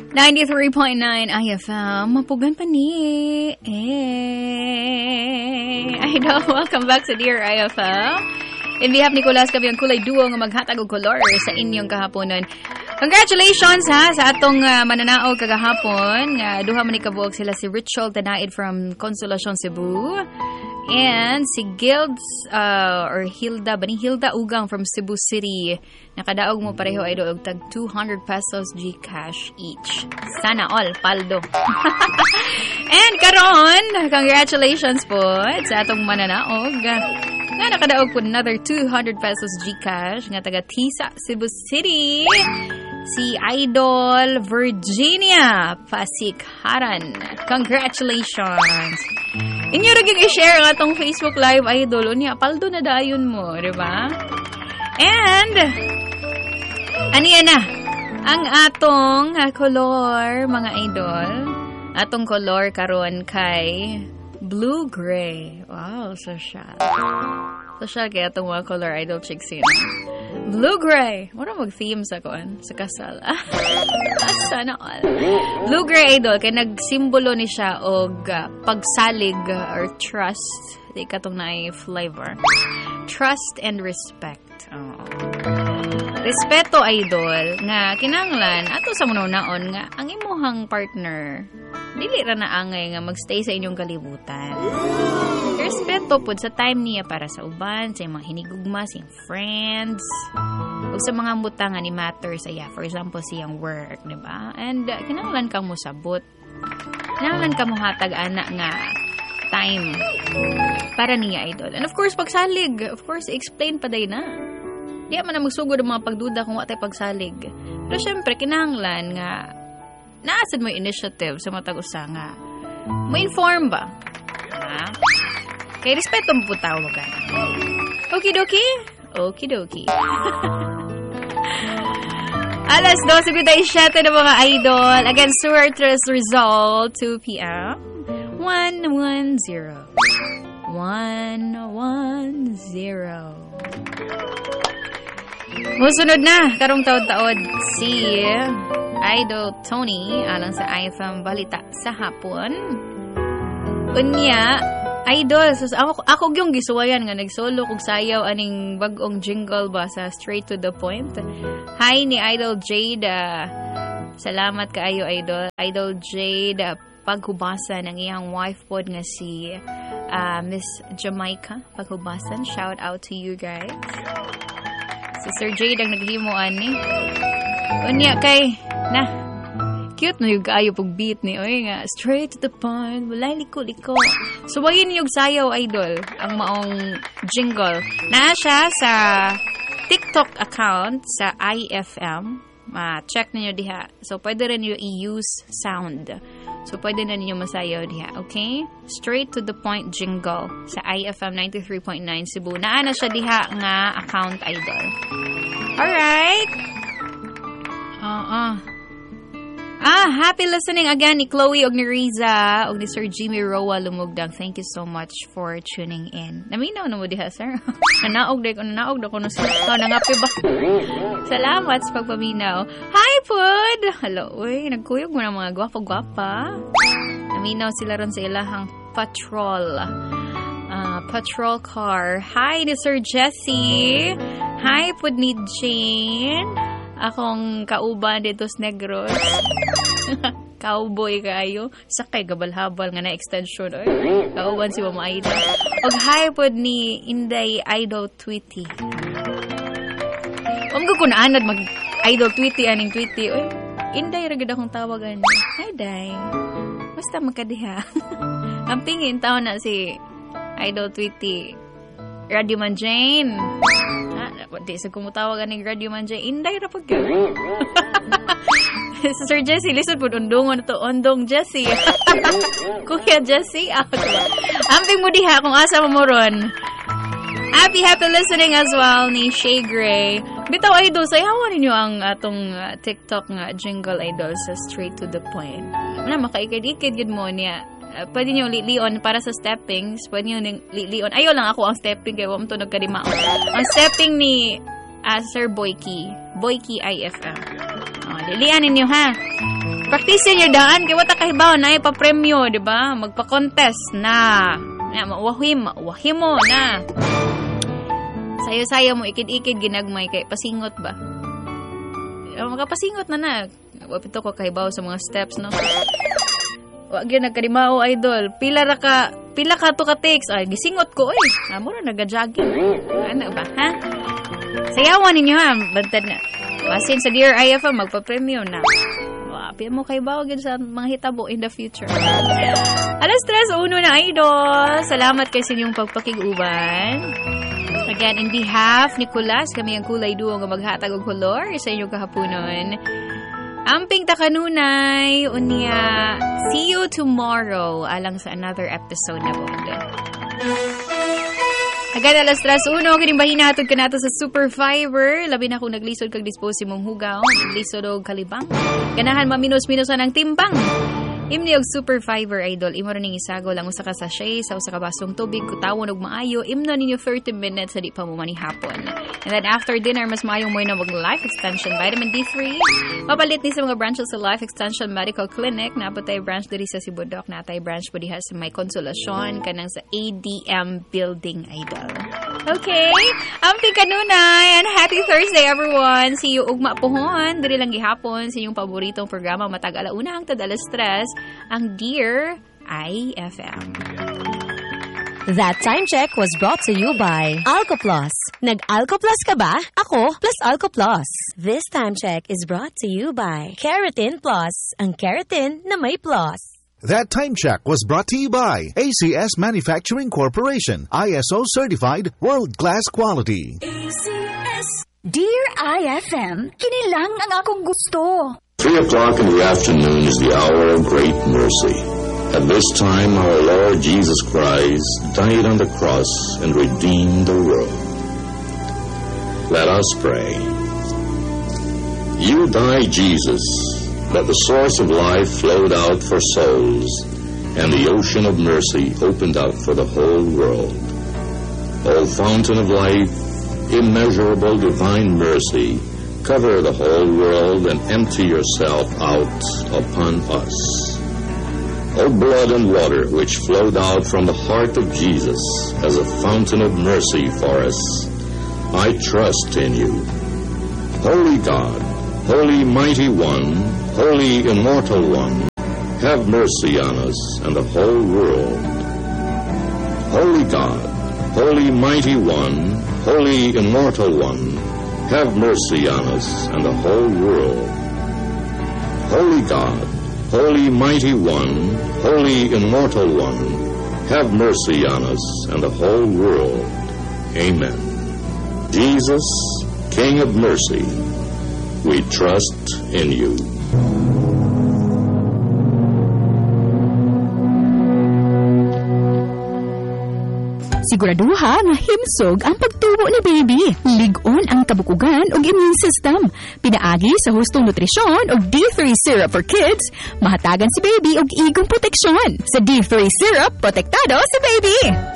93.9 IFM. Mapugan pa ni. Idol, welcome back sa Dear IFM. In behalf ni Nicolas kami ang kulay duo nga maghatag og kolor sa inyong kahaponon. Congratulations ha sa atong mananaog kagahapon. Duha man ni kabuok sila si Richard Tanaid from Consolacion, Cebu. And si Gilds or Hilda, Bani Hilda Ugang from Cebu City. Nakadaog mo pareho idol og tag 200 pesos GCash each. Sana all paldo. And karon, congratulations po sa atong mananaog. Nga nakadaog po another 200 pesos GCash nga taga Tisa, Cebu City. Si Idol Virginia Pasikharan. Congratulations. Inyo rin i-share ang atong Facebook Live, Idol. Unya, paldo na dayon mo, diba? And, aniya na, ang atong color, mga idol. Atong color karon kay blue-gray. Wow, social. Social kaya itong mga color idol chicks yun. Blue-gray. Wala mag-theme sa kuan sa kasal. Sana all. Blue-gray idol. Kaya nagsimbolo ni siya og pagsalig or trust. Di ka itong na-flavor. Trust and respect. Oh. Respeto idol. Nga kinanglan, ato sa munaon nga, ang imuhang partner, dili ra na angay nga magstay sa inyong kalibutan. Respeto po sa time niya para sa uban, sa mga hinigugma, sa iyong friends, o sa mga butangan ni matter sa iya. For example, sa iyang work, diba? And kinanglan ka mo sabot. Kinanglan ka mo hatag anak nga time para niya idol. And of course, pagsalig, of course, explain pa day na. Di man na magsugod ang mga pagduda kung watay pagsalig. Pero syempre, kinahanglan nga naasad mo initiative sa matag usa nga mo inform ba? Ha? Kaya respeto mo po tawag ka na. Okidoki? Okidoki. Alas 12:57 na mga idol. Again, Suertres result 2 p.m. 110. 110. Musunod na, karong taod-taod si Idol Tony alang sa IFM Balita sa hapon. Unya, Idol, so ako yung gisuwayan nga nagsolo kog sayaw aning bag-ong jingle ba sa Straight to the Point. Hi ni Idol Jade. Salamat kaayo Idol. Idol Jade paghubasan ang iyang wife pod nga si Miss Jamaica. Paghubasan, shout out to you guys. Si Sir Jade ang naghimuan ni. Unya kay, na, cute na yung kaayo pag beat ni. Oy nga, straight to the point, walay liko-liko. So, wayin yung sayaw, idol, ang maong jingle. Na siya sa TikTok account sa IFM. Check ninyo diha. So, pwede rin yung i-use sound. So, pwede na ninyo masayaw diha. Okay? Straight to the point jingle sa IFM 93.9 Cebu. Naana siya diha nga account, idol. Alright? Happy listening again ni Chloe og ni Riza og ni Sir Jimmy Roa Lumugdang. Thank you so much for tuning in. Naminaw na mo diha, sir. Nanaog na ko no sila. Nangapi ba? Salamat sa pagpaminaw. Hi, Pud! Hello, uy. Nagkuyog mo ng mga gwapa-gwapa. Naminaw sila ron sa ilahang patrol. Patrol car. Hi ni Sir Jesse. Hi, Pud ni Jane. Akong kauban dito sa Negros. Cowboy kayo. Sakay gabal-habal nga na extension. Oy. Kauban si Mama Aida. Og hi pod ni Inday Idol Tweety. Ko kunaanad mag Idol Tweety aning Tweety. Oy. Inday ra gid akong tawagan. Hi Day. Basta magkadiha. Ang pingin taon na si Idol Tweety. Radio Man Jane. Di sa kumutawagan ni Radio Man Jane. Inday ra pag yun. Sir Jesse, listen po, undungon to. Ondong Jesse. Kuya Jesse. Amping mo diha kung asa mo ron. Happy listening as well ni Shay Gray. Bitaw idol, sayawan ninyo ang atong TikTok nga jingle idol sa Straight to the Point. Wala, makaikid-ikid yun mo niya. Pwede nyo lion para sa steppings. Pwede nyo lion. Ayaw lang ako ang stepping kaya wam to nagkadimaon. Ang stepping ni Sir Boyki IFM. Lilianin nyo ha. Practice your daan. Kaya wata kahibaw na ipapremyo, di ba? Magpa-contest na. Mawahim mo na. Sayo-sayo mo, ikid-ikid, ginagmay. Kaya pasingot ba? Makapasingot na. Wapito ko kahibaw sa mga steps, no? Wag yun, nagkarimaw, idol. Pila ka to ka takes. Ay, gisingot ko, oy. Amo na, nag-jogging. Ano ba, ha? Sayawan ninyo, ha? Bantad na. Masin sa Dear IFM, magpa-premium na. Wapi mo kay bawagin sa mga hitabo in the future. Alas 3:01 na, idol. Salamat kayo sa inyong pagpakiguban. Again, in behalf ni Kulas, kami ang kulay duo nga maghatag og kolor sa inyong kahaponon. Amping takanunay, unya, see you tomorrow alang sa another episode na bod. Agad alas 3:01, kining bahinahatod ka nato sa Super Fiber. Labi na kung naglisod kag dispose mong hugaw, naglisod og kalibang. Ganahan maminos-minosan ang timbang. Imni og Super Fiber, idol. Imo rin isago lang usa ka sachet sa usa ka basong tubig, kutawon og maayo. Imno ninyo 30 minutes sa di pa mo manihapon. And then after dinner, mas maayong mo na mag Life Extension Vitamin D3. Mapalit ni sa mga branches sa Life Extension Medical Clinic. Napatay branch diri sa Sibodok, natay branch po diha sa May Konsolasyon kanang sa ADM Building, idol. Okay, amping kanunay and happy Thursday, everyone. See you ugma pohon diri lang gihapon sa inyong paboritong programa matag alauna hangtod alas 3 ang Dear IFM. That time check was brought to you by Alcoplus. Nag-Alcoplus ka ba? Ako plus Alcoplus. This time check is brought to you by Keratin Plus, ang keratin na may plus. That time check was brought to you by ACS Manufacturing Corporation, ISO certified, world-class quality. ACS. Dear IFM, kinilang ang akong gusto. 3 o'clock in the afternoon is the hour of great mercy. At this time, our Lord Jesus Christ died on the cross and redeemed the world. Let us pray. You died, Jesus, that the source of life flowed out for souls, and the ocean of mercy opened out for the whole world. O fountain of life, immeasurable divine mercy, cover the whole world and empty yourself out upon us. O blood and water which flowed out from the heart of Jesus as a fountain of mercy for us, I trust in you. Holy God, Holy Mighty One, Holy Immortal One, have mercy on us and the whole world. Holy God, Holy Mighty One, Holy Immortal One, have mercy on us and the whole world. Holy God, Holy Mighty One, Holy Immortal One, have mercy on us and the whole world. Amen. Jesus, King of mercy, we trust in you. Siguraduha nga himsog ang pagtubo ni baby. Lig-on ang kabukugan ug immune system. Pinaagi sa hustong nutrisyon ug D3 syrup for kids, mahatagan si baby og igong proteksyon. Sa D3 syrup, protektado si baby.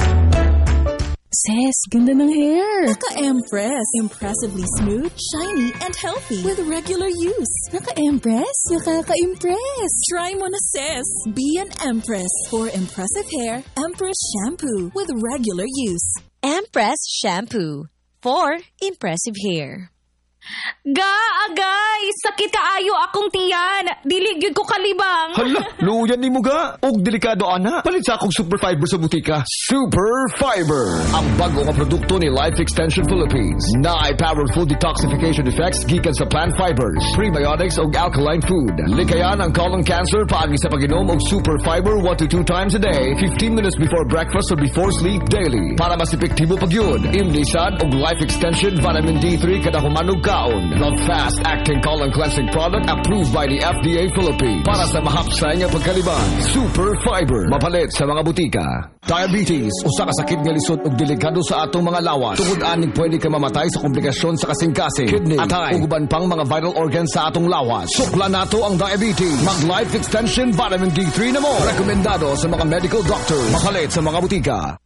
Sis, ganda ng hair. Naka-Empress. Impressively smooth, shiny, and healthy with regular use. Naka-Empress? Nakaka-impress. Try mo na, sis. Be an Empress. For impressive hair, Empress Shampoo with regular use. Empress Shampoo for impressive hair. Agay! Sakit kaayo akong tiyan. Dilig yun ko kalibang. Hala, luyan ni mo ga. Og delikado ana. Palit sa akong Super Fiber sa butika. Super Fiber. Ang bago nga produkto ni Life Extension Philippines. Na ay powerful detoxification effects gikan sa plant fibers, prebiotics og alkaline food. Likayan ang colon cancer paagi sa pag-inom og Super Fiber 1 to 2 times a day, 15 minutes before breakfast or before sleep daily. Para mas epektibo pagyud. Imlisad og Life Extension Vitamin D3 kada humanog kaon. The fast-acting colon cleansing product approved by the FDA Philippines. Para sa mahapsay nga pagkaliban. Super Fiber. Mapalit sa mga butika. Diabetes, usa ka sakit nga lisod ug delikado sa atong mga lawas. Tungod aning pwede ka mamatay sa komplikasyon sa kasing-kasing, kidney, atay, ug uban pang mga vital organs sa atong lawas. Sukla nato ang diabetes. Mag Life Extension Vitamin D3 na mo. Rekomendado sa mga medical doctors. Mapalit sa mga butika.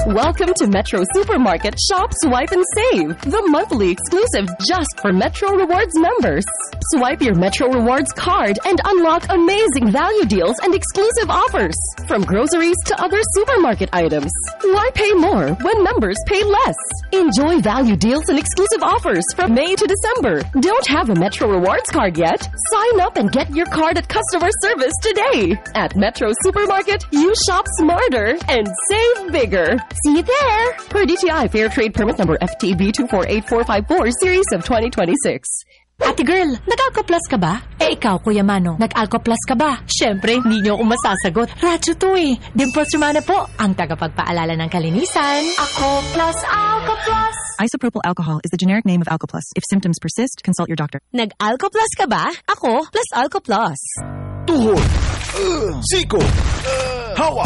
Welcome to Metro Supermarket Shop, Swipe, and Save, the monthly exclusive just for Metro Rewards members. Swipe your Metro Rewards card and unlock amazing value deals and exclusive offers, from groceries to other supermarket items. Why pay more when members pay less? Enjoy value deals and exclusive offers from May to December. Don't have a Metro Rewards card yet? Sign up and get your card at customer service today. At Metro Supermarket, you shop smarter and save bigger. See you there! Per DTI Fair Trade Permit number FTB 248454 Series of 2026. Ate girl, nag-Alcoplas ka ba? Eh ikaw, Kuya Mano, nag-Alcoplas ka ba? Siyempre, hindi niyo ako masasagot. Radyo to eh. Dimples Romana po, ang tagapagpaalala ng kalinisan. Ako plus Alcoplas. Isopropyl alcohol is the generic name of Alcoplas. If symptoms persist, consult your doctor. Nag-Alcoplas ka ba? Ako plus Alcoplas. Tuhod, siko, hawa,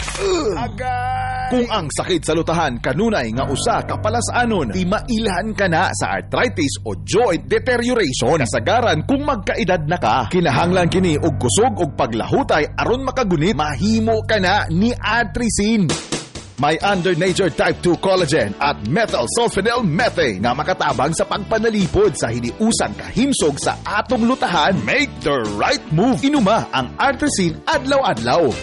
kung ang sakit sa lutahan kanunay nga usa ka palasanon, di mailhan ka na sa arthritis o joint deterioration. Kasagaran kung magkaedad na ka, kinahanglan kini og kusog og paglahutay aron makagunit, mahimo ka na ni Atrizin. May under nature type 2 collagen at methyl sulfonyl methane nga makatabang sa pagpanalipod sa hiniusang kahimsog sa atong lutahan. Make the right move. Inuma ang Atrizin adlaw-adlaw.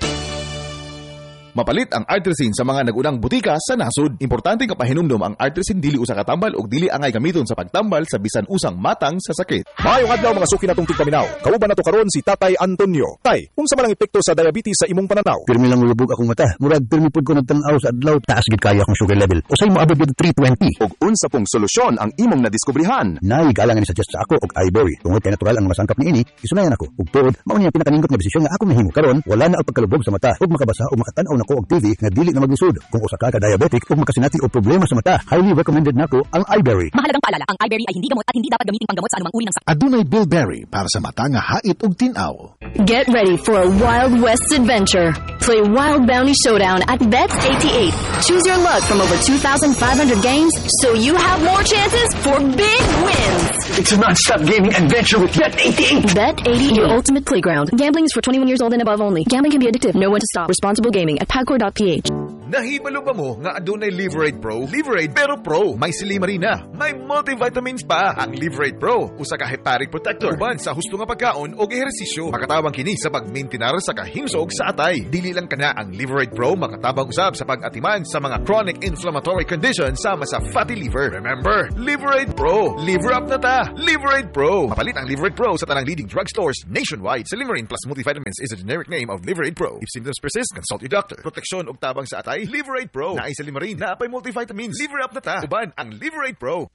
Mapalit ang Artresin sa mga nagunang butika sa nasod. Importante nga pahinumdom ang Artresin dili usa ka tambal ug dili angay gamiton sa pagtambal sa bisan usang matang sa sakit. Maayong adlaw mga suki natong tigpaminaw. Kauban nato karon si Tatay Antonio. Tay, unsa man ang epekto sa diabetes sa imong pananaw? Pirmi lang ulubog akong mata. Murag pirmi pud ko nagtan-aw sa adlaw, taas gid kaya akong sugar level. Usay mo abot gid 320. Ug unsa pong solusyon ang imong nadiskubrihan? Nay galang ni suggest sa ako og ivory. Tungod kay natural ang masangkap niini, isunayan ako. Ug tuod, mao niya pinakaningkot nga desisyon nga ako mahimo karon, wala na ang pagkalubog sa mata ug makabasa ug makatan-aw nako og TV nga dili na maglisod. Kung usa ka diabetic ug makasinati og problema sa mata, highly recommended nako ang iBerry. Mahalagang paalala, ang iBerry ay hindi gamot at hindi dapat gamitin panggamot sa anumang uri ng sakit. Adunay Bilberry para sa mata nga hait ug tin-aw. Get ready for a Wild West adventure. Play Wild Bounty Showdown at Bet88. Choose your luck from over 2,500 games so you have more chances for big wins. It's a non-stop gaming adventure with Bet88. Bet88, your ultimate playground. Gambling is for 21 years old and above only. Gambling can be addictive. Know when to stop. Responsible gaming at PAGCOR.ph. Nahibalo ba mo nga adunay Liverade Pro? Liverade pero Pro, may silimarina, may multivitamins pa. Ang Liverade Pro, usa ka hepatic protector, uban sa husto nga pagkaon o ehersisyo. Makatabang kini sa pagmaintinar sa kahimsog sa atay. Dili lang kana ang Liverade Pro makatabang usab sa pag-atiman sa mga chronic inflammatory conditions sama sa fatty liver. Remember, Liverade Pro, liver up na ta. Liverade Pro. Mapalit ang Liverade Pro sa tanang leading drugstores nationwide. Liverin plus multivitamins is a generic name of Liverade Pro. If symptoms persist, consult your doctor. Proteksyon og tabang sa atay, Liverade Pro. Naay sa limarin, naapay multivitamins. Liver up na ta. Uban ang Liverade Pro.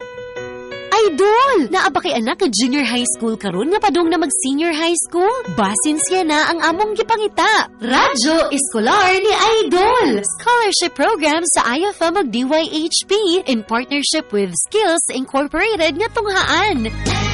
Idol! Naaba kay anak na junior high school karon nga padung na mag-senior high school? Basin siya na ang among gipangita. Radyo Escolar ni Idol! Scholarship program sa IFM ug DYHP in partnership with Skills Incorporated nga tunghaan.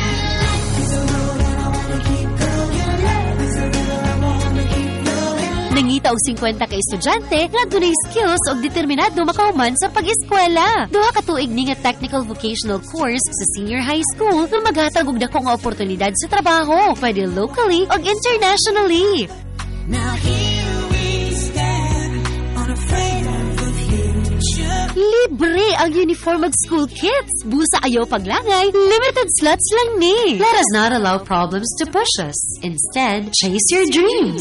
Nangita og 50 ka estudyante nga dunay skills og determinado makahuman sa pag-eskwela. Duha ka tuig ni nga technical vocational course sa senior high school nga maghatag og dako nga oportunidad sa trabaho, pwede locally og internationally. Now here we stand, unafraid of the future. Libre ang uniform ug school kits. Busa ayaw paglangay, limited slots lang ni. Let us not allow problems to push us. Instead, chase your dreams.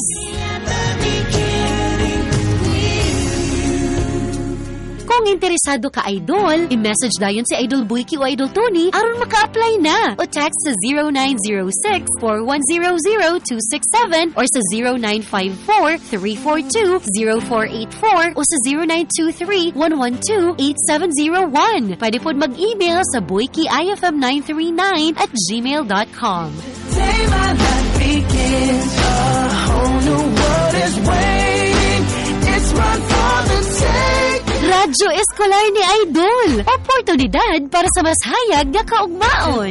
Kung interesado ka, Idol, i-message dayon si Idol Buiki o Idol Tony aron maka-apply na. O text sa 0906-4100-267 or sa 0954-342-0484 o sa 0923-112-8701. Pwede po mag-email sa buikiifm939@gmail.com. Day my life begins, a whole new world is waiting. It's run for the take. Radyo Escolar ni Idol. Oportunidad para sa mas hayag nga kaugmaon.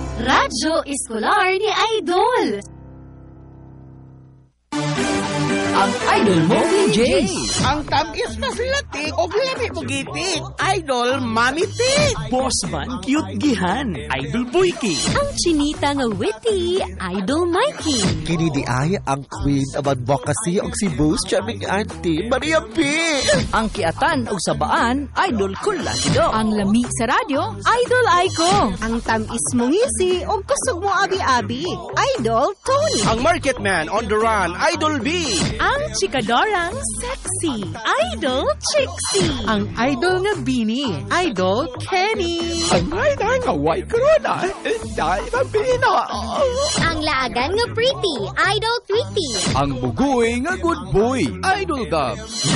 Radyo Escolar ni Idol. Ang idol mo, PJ. Ang tamis na silatik o lami mo gitik. Idol Mami Tik. Boss man, cute gihan. Idol Boyki. Ang chinita nga witty, Idol Mikey. Kini di ay ang queen of advocacy og si Boss Charming Auntie Maria P. Ang kiatan o sabaan, Idol Culagido. Ang lami sa radyo, Idol Aiko. Ang tamis mong ngisi o kusog mo abi-abi, Idol Tony. Ang market man on the run, Idol B. Ang chikadorang sexy, Idol Trixie. Ang idol nga Bini, Idol Kenny. Ang rider nga white corona, Idol Bambino. Ang laagan nga pretty, Idol Tweety. Ang bugoy nga good boy, Idol Dub.